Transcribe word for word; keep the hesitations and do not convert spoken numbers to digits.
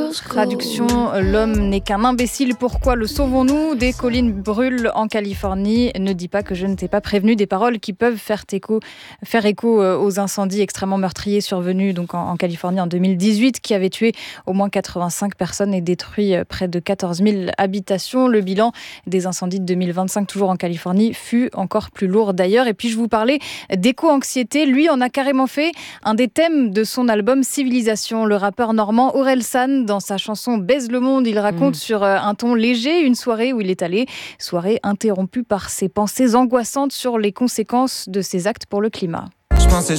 Traduction, l'homme n'est qu'un imbécile, pourquoi le sauvons-nous ? Des collines brûlent en Californie. Ne dis pas que je ne t'ai pas prévenu, des paroles qui peuvent faire écho, faire écho aux incendies extrêmement meurtriers survenus donc en, en Californie en deux mille dix-huit, qui avaient tué au moins quatre-vingt-cinq personnes et détruit près de quatorze mille habitations. Le bilan des incendies de deux mille vingt-cinq, toujours en Californie, fut encore plus lourd d'ailleurs. Et puis je vous parlais d'éco-anxiété. Lui en a carrément fait un des thèmes de son album Civilisation. Le rappeur normand Orelsan, dans sa chanson Baise le monde, il raconte mmh. sur un ton léger une soirée où il est allé, soirée interrompue par ses pensées angoissantes sur les conséquences de ses actes pour le climat. Je pensais